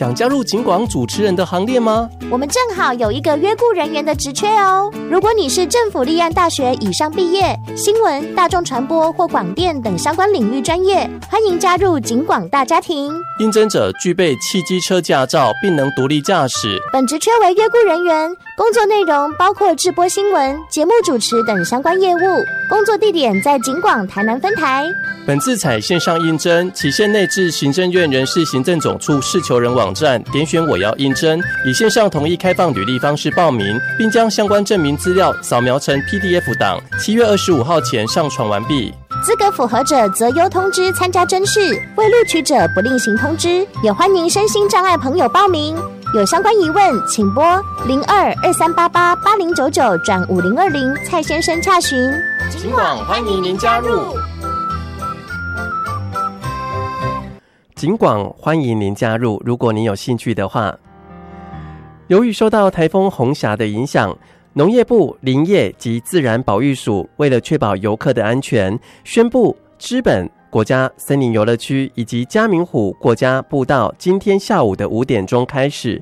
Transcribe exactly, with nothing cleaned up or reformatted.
想加入警广主持人的行列吗？ 我们正好有一个约雇人员的职缺哦。如果你是政府立案大学以上毕业，新闻、大众传播或广电等相关领域专业，欢迎加入警广大家庭。 应征者具备汽机车驾照，并能独立驾驶。 本职缺为约雇人员，工作内容包括制播新闻、节目主持等相关业务。工作地点在警广台南分台。 本次采线上应征，期限内至行政院人事行政总处事求人网站点选我要应征，以线上同意开放履历方式报名，并将相关证明资料扫描成 P D F 档，七月二十五号前上传完毕。 资格符合者择优通知参加甄试，未录取者不另行通知。也欢迎身心障碍朋友报名。有相关疑问，请拨零二二三八八八零九九转五零二零蔡先生洽询。 警广欢迎您加入。警广欢迎您加入，如果您有兴趣的话。由于受到台风红霞的影响，农业部林业及自然保育署为了确保游客的安全，宣布知本国家森林游乐区以及嘉明湖国家步道今天下午的五点钟开始